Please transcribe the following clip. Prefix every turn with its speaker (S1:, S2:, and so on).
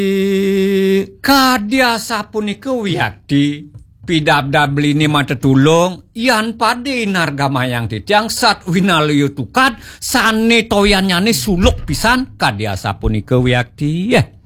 S1: Kadya sapunika wiyadi pidabdablini matetulung yan pade nargamayang titiang sat winaluyo tukat sane toyanyane suluk pisan kadya sapunika wiyadi